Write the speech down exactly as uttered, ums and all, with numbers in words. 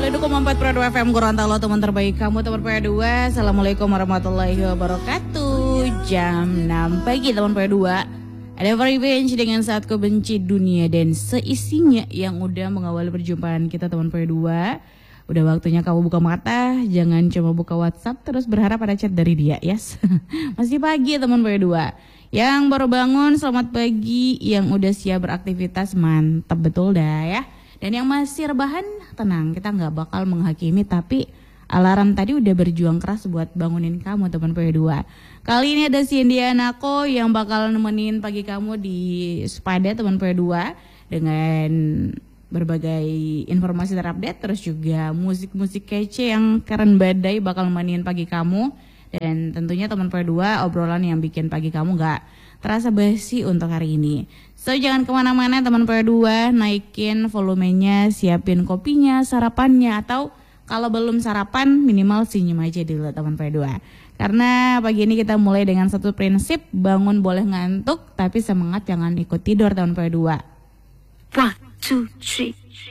sembilan puluh dua koma empat Pro dua F M Gorontalo, teman terbaik kamu, teman P dua. Assalamualaikum warahmatullahi wabarakatuh. Jam enam pagi teman P dua. Ada Revenge dengan Saat Ku Benci Dunia dan seisinya yang udah mengawali perjumpaan kita teman P dua. Udah waktunya kamu buka mata, jangan cuma buka WhatsApp terus berharap ada chat dari dia, yes. Masih pagi teman P dua. Yang baru bangun selamat pagi, yang udah siap beraktivitas mantap betul dah ya. Dan yang masih rebahan tenang, kita nggak bakal menghakimi, tapi alarm tadi udah berjuang keras buat bangunin kamu teman P dua. Kali ini ada si Indianako yang bakal nemenin pagi kamu di Spada teman P dua dengan berbagai informasi terupdate, terus juga musik-musik kece yang keren badai bakal nemenin pagi kamu. Dan tentunya teman P dua obrolan yang bikin pagi kamu gak terasa basi untuk hari ini. So jangan kemana-mana teman P dua, naikin volumenya, siapin kopinya, sarapannya, atau kalau belum sarapan minimal senyum aja dulu teman P dua. Karena pagi ini kita mulai dengan satu prinsip, bangun boleh ngantuk tapi semangat jangan ikut tidur teman P dua. One, two, three.